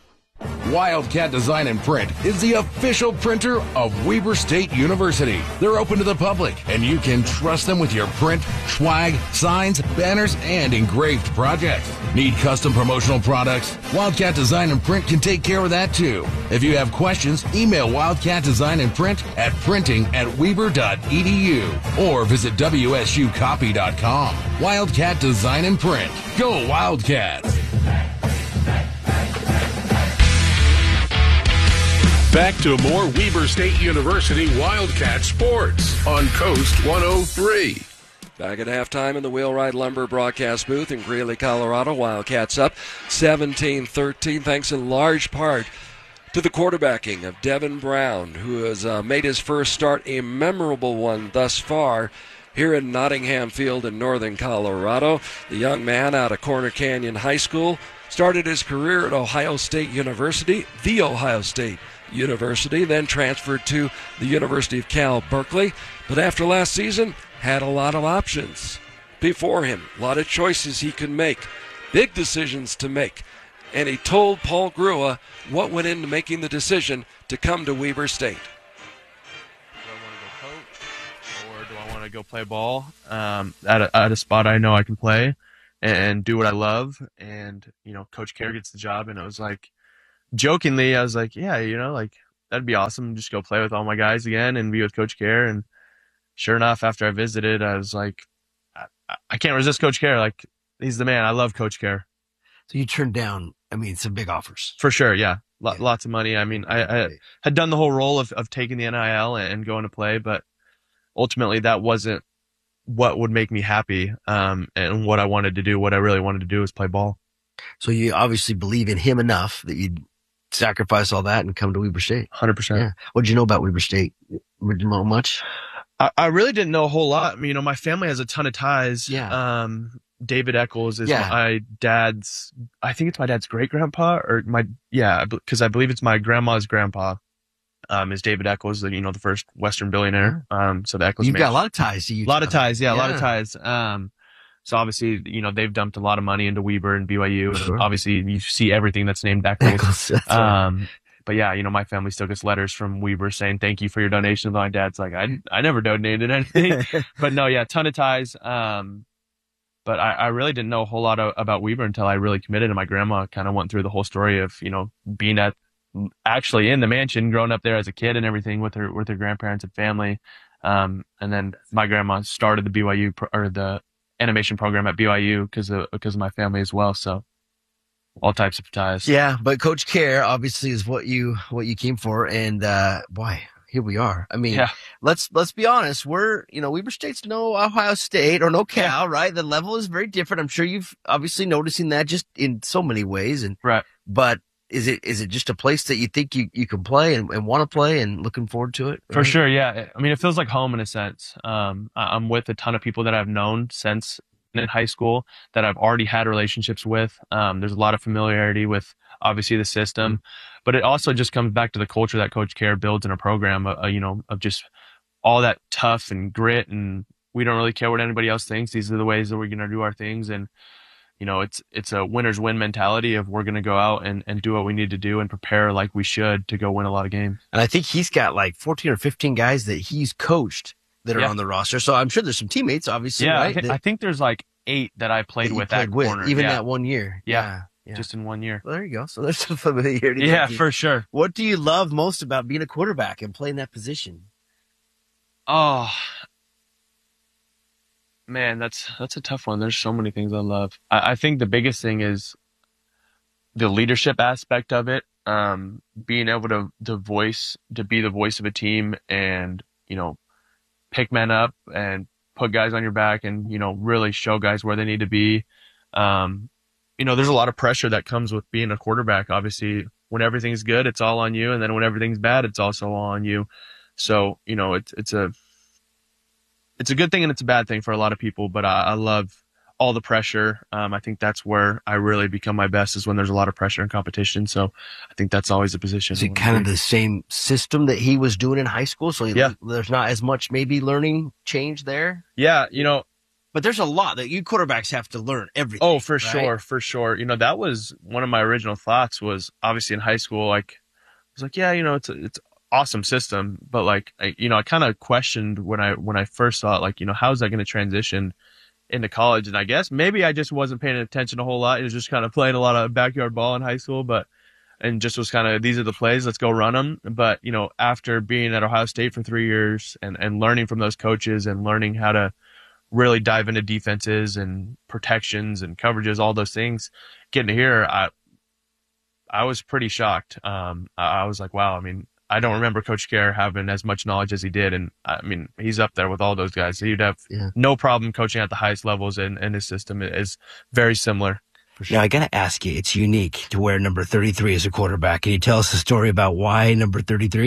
Wildcat Design and Print is the official printer of Weber State University. They're open to the public, and you can trust them with your print, swag, signs, banners, and engraved projects. Need custom promotional products? Wildcat Design and Print can take care of that too. If you have questions, email Wildcat Design and Print at printing at weber dot e d u or visit w s u copy dot com. Wildcat Design and Print. Go Wildcats! Back to more Weber State University Wildcat sports on Coast one oh three. Back at halftime in the Wheelwright Lumber broadcast booth in Greeley, Colorado. Wildcats up seventeen thirteen, thanks in large part to the quarterbacking of Devin Brown, who has uh, made his first start a memorable one thus far here in Nottingham Field in northern Colorado. The young man out of Corner Canyon High School Started his career at Ohio State University, The Ohio State University, then transferred to the University of Cal Berkeley. But after last season, had a lot of options before him, a lot of choices he could make, big decisions to make. And he told Paul Grua what went into making the decision to come to Weber State. Do I want to go play ball um, at, a, at a spot I know I can play and, and do what I love? And, you know, Coach Kerr gets the job, and it was like, jokingly, I was like, yeah, you know, like, that'd be awesome. Just go play with all my guys again and be with Coach Kerr. And sure enough, after I visited, I was like, I, I can't resist Coach Kerr. Like, he's the man. I love Coach Kerr. So you turned down, I mean, some big offers. For sure, yeah. L- yeah. Lots of money. I mean, I, I had done the whole role of, of taking the N I L and, and going to play, but ultimately that wasn't what would make me happy. Um, and what I wanted to do, what I really wanted to do was play ball. So you obviously believe in him enough that you'd sacrifice all that and come to Weber State. one hundred percent. Yeah. What did you know about Weber State? Did you know much? I, I really didn't know a whole lot. You know, my family has a ton of ties. Yeah. Um, David Eccles is yeah. my dad's, I think it's my dad's great grandpa or my, yeah, because I believe it's my grandma's grandpa. Um, is David Eccles, the, you know, the first Western billionaire. Um, so the Eccles. You've got a lot of ties to Utah. A lot of ties. Yeah, yeah. A lot of ties. Um, so obviously, you know, they've dumped a lot of money into Weber and B Y U. Sure. And obviously you see everything that's named Eccles. Eccles that's um, right. But yeah, you know, my family still gets letters from Weber saying, thank you for your donation. My dad's like, I, I never donated anything, but no, yeah, ton of ties. Um, but I, I really didn't know a whole lot of, about Weber until I really committed. And my grandma kind of went through the whole story of, you know, being at, actually in the mansion, growing up there as a kid and everything with her, with her grandparents and family. Um, and then my grandma started the B Y U pro, or the animation program at B Y U because of, because of my family as well. So all types of ties. Yeah. But Coach Kerr obviously is what you, what you came for. And, uh, boy, here we are. I mean, yeah. let's, let's be honest. We're, you know, Weber State's no Ohio State or no Cal, yeah. right? The level is very different. I'm sure you've obviously noticing that just in so many ways. And, right. But, Is it is it just a place that you think you, you can play and, and want to play and looking forward to it? Right? For sure, yeah. I mean, it feels like home in a sense. Um, I'm with a ton of people that I've known since in high school that I've already had relationships with. Um, there's a lot of familiarity with obviously the system, mm-hmm. but it also just comes back to the culture that Coach Kerr builds in a program, uh, you know, of just all that tough and grit, and we don't really care what anybody else thinks. These are the ways that we're going to do our things. And you know, it's it's a winner's win mentality of we're going to go out and, and do what we need to do and prepare like we should to go win a lot of games. And I think he's got like fourteen or fifteen guys that he's coached that are yeah. on the roster. So I'm sure there's some teammates, obviously, yeah, right? I, th- that, I think there's like eight that I played that with played at with, corner. Even yeah. that one year. Yeah. Yeah, yeah. Just in one year. Well, there you go. So there's some familiarity. Yeah, for sure. What do you love most about being a quarterback and playing that position? Oh, man, that's that's a tough one. There's so many things I love. I, I think the biggest thing is the leadership aspect of it. Um, being able to to voice, to be the voice of a team, and you know, pick men up and put guys on your back, and you know, really show guys where they need to be. Um, you know, there's a lot of pressure that comes with being a quarterback. Obviously, when everything's good, it's all on you, and then when everything's bad, it's also all on you. So, you know, it's it's a it's a good thing and it's a bad thing for a lot of people, but I, I love all the pressure. Um, I think that's where I really become my best, is when there's a lot of pressure and competition. So I think that's always a position. Is it kind of the same system that he was doing in high school? So yeah. there's not as much maybe learning change there? Yeah, you know. But there's a lot that you quarterbacks have to learn everything. Oh, for right? sure, for sure. You know, that was one of my original thoughts, was obviously in high school, like, I was like, yeah, you know, it's a, it's awesome system, but like, I, you know, I kind of questioned when I when I first saw it, like, you know, how is that going to transition into college? And I guess maybe I just wasn't paying attention a whole lot. It was just kind of playing a lot of backyard ball in high school, but and just was kind of, these are the plays, let's go run them. But you know, after being at Ohio State for three years and and learning from those coaches and learning how to really dive into defenses and protections and coverages, all those things, getting to here, I I was pretty shocked. Um, I, I was like, wow. I mean, I don't remember Coach Kerr having as much knowledge as he did. And I mean, he's up there with all those guys. He'd have yeah. no problem coaching at the highest levels, and, and his system is very similar. Sure. Now, I got to ask you, it's unique to wear number thirty-three as a quarterback. Can you tell us a story about why number thirty-three?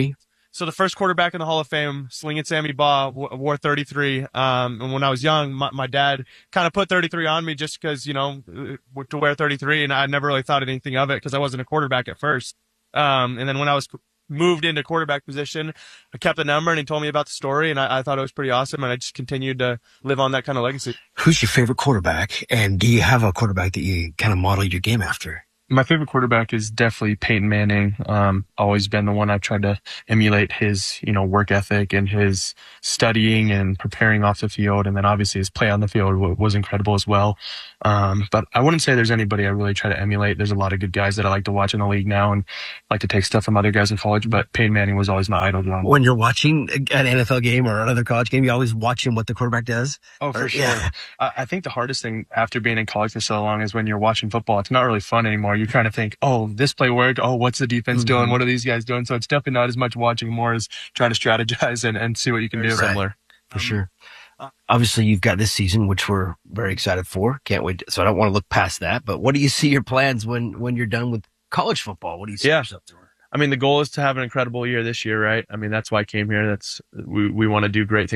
So the first quarterback in the Hall of Fame, Slinging Sammy Baugh, w- wore thirty-three. Um, and when I was young, my, my dad kind of put thirty-three on me just because, you know, to wear thirty-three, and I never really thought anything of it because I wasn't a quarterback at first. Um, and then when I was moved into quarterback position, I kept the number, and he told me about the story, and I, I thought it was pretty awesome, and I just continued to live on that kind of legacy. Who's your favorite quarterback, and do you have a quarterback that you kind of modeled your game after? My favorite quarterback is definitely Peyton Manning. Um, always been the one I've tried to emulate his, you know, work ethic and his studying and preparing off the field. And then obviously his play on the field w- was incredible as well. Um, but I wouldn't say there's anybody I really try to emulate. There's a lot of good guys that I like to watch in the league now and like to take stuff from other guys in college, but Peyton Manning was always my idol. When you're watching an N F L game or another college game, you always watching what the quarterback does? Oh, for or, sure. Yeah. I, I think the hardest thing after being in college for so long is when you're watching football, it's not really fun anymore. You're trying to think, oh, this play worked. Oh, what's the defense mm-hmm. doing? What are these guys doing? So it's definitely not as much watching, more as trying to strategize and, and see what you can do. Right. Similar. For um, sure. Uh, obviously, you've got this season, which we're very excited for. Can't wait. So I don't want to look past that. But what do you see your plans when, when you're done with college football? What do you see yeah. yourself doing? I mean, the goal is to have an incredible year this year, right? I mean, that's why I came here. That's we, we want to do great things.